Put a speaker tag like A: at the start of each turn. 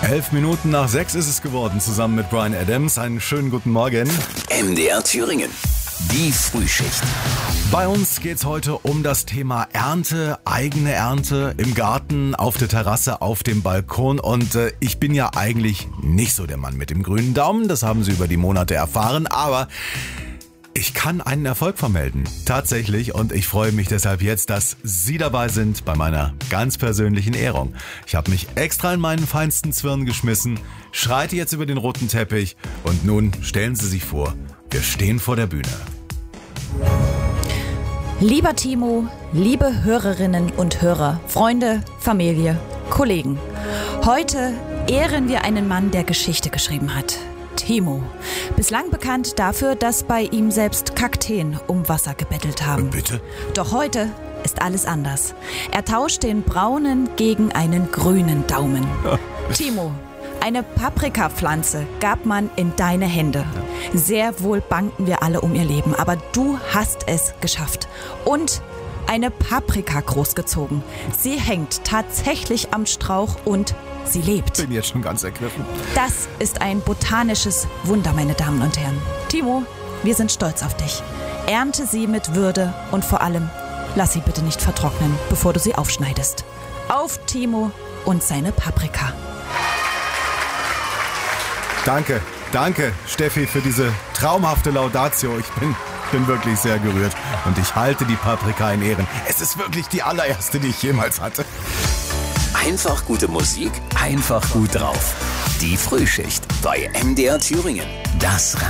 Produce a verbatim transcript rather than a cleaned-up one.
A: Elf Minuten nach sechs ist es geworden, zusammen mit Bryan Adams. Einen schönen guten Morgen.
B: M D R Thüringen, die Frühschicht.
A: Bei uns geht's heute um das Thema Ernte, eigene Ernte im Garten, auf der Terrasse, auf dem Balkon. Und äh, ich bin ja eigentlich nicht so der Mann mit dem grünen Daumen, das haben Sie über die Monate erfahren, aber ich kann einen Erfolg vermelden, tatsächlich, und ich freue mich deshalb jetzt, dass Sie dabei sind bei meiner ganz persönlichen Ehrung. Ich habe mich extra in meinen feinsten Zwirn geschmissen, schreite jetzt über den roten Teppich und nun stellen Sie sich vor, wir stehen vor der Bühne.
C: Lieber Timo, liebe Hörerinnen und Hörer, Freunde, Familie, Kollegen. Heute ehren wir einen Mann, der Geschichte geschrieben hat. Timo. Bislang bekannt dafür, dass bei ihm selbst Kakteen um Wasser gebettelt haben.
A: Bitte?
C: Doch heute ist alles anders. Er tauscht den braunen gegen einen grünen Daumen. Timo, eine Paprikapflanze gab man in deine Hände. Sehr wohl bangten wir alle um ihr Leben, aber du hast es geschafft. Und eine Paprika großgezogen. Sie hängt tatsächlich am Strauch und sie lebt.
A: Ich bin jetzt schon ganz ergriffen.
C: Das ist ein botanisches Wunder, meine Damen und Herren. Timo, wir sind stolz auf dich. Ernte sie mit Würde und vor allem, lass sie bitte nicht vertrocknen, bevor du sie aufschneidest. Auf Timo und seine Paprika.
A: Danke, danke, Steffi, für diese traumhafte Laudatio. Ich bin, bin wirklich sehr gerührt und ich halte die Paprika in Ehren. Es ist wirklich die allererste, die ich jemals hatte.
B: Einfach gute Musik, einfach gut drauf. Die Frühschicht bei M D R Thüringen. Das